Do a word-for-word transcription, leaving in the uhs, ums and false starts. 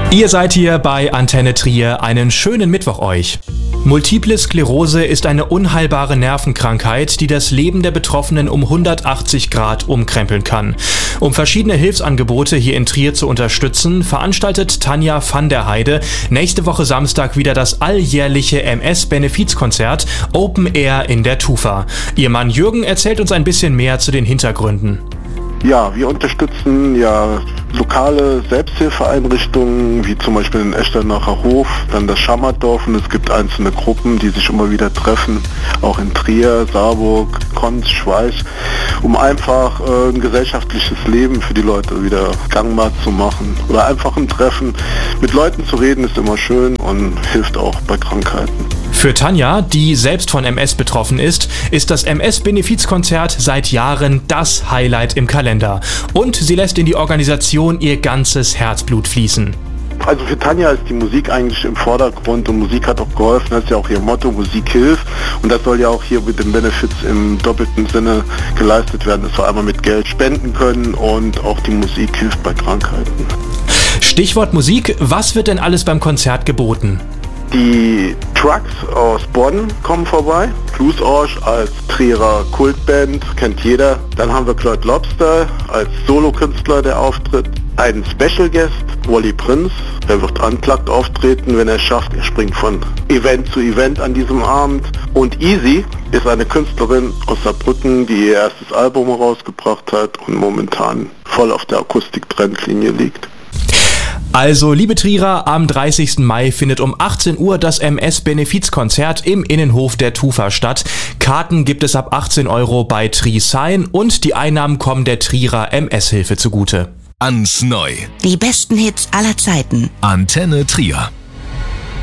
Ihr seid hier bei Antenne Trier. Einen schönen Mittwoch euch. Multiple Sklerose ist eine unheilbare Nervenkrankheit, die das Leben der Betroffenen um hundertachtzig Grad umkrempeln kann. Um verschiedene Hilfsangebote hier in Trier zu unterstützen, veranstaltet Tanja van der Heide nächste Woche Samstag wieder das alljährliche M S-Benefizkonzert Open Air in der Tufa. Ihr Mann Jürgen erzählt uns ein bisschen mehr zu den Hintergründen. Ja, wir unterstützen ja lokale Selbsthilfeeinrichtungen, wie zum Beispiel den Echternacher Hof, dann das Schammerdorf, und es gibt einzelne Gruppen, die sich immer wieder treffen, auch in Trier, Saarburg, Konz, Schweich, um einfach äh, ein gesellschaftliches Leben für die Leute wieder gangbar zu machen. Oder einfach ein Treffen. Mit Leuten zu reden ist immer schön und hilft auch bei Krankheiten. Für Tanja, die selbst von M S betroffen ist, ist das M S-Benefizkonzert seit Jahren das Highlight im Kalender. Und sie lässt in die Organisation ihr ganzes Herzblut fließen. Also für Tanja ist die Musik eigentlich im Vordergrund und Musik hat auch geholfen. Das ist ja auch ihr Motto, Musik hilft. Und das soll ja auch hier mit den Benefits im doppelten Sinne geleistet werden, dass wir einmal mit Geld spenden können und auch die Musik hilft bei Krankheiten. Stichwort Musik, was wird denn alles beim Konzert geboten? Die Trucks aus Bonn kommen vorbei. Blues Orsch als Trierer Kultband, kennt jeder. Dann haben wir Claude Lobster als Solokünstler, der auftritt. Einen Special Guest, Wally Prince, der wird unplugged auftreten, wenn er es schafft. Er springt von Event zu Event an diesem Abend. Und Easy ist eine Künstlerin aus Saarbrücken, die ihr erstes Album herausgebracht hat und momentan voll auf der Akustik-Trendlinie liegt. Also, liebe Trierer, am dreißigsten Mai findet um achtzehn Uhr das M S-Benefizkonzert im Innenhof der Tufa statt. Karten gibt es ab achtzehn Euro bei Tri-Sign und die Einnahmen kommen der Trierer M S-Hilfe zugute. Ans Neu. Die besten Hits aller Zeiten. Antenne Trier.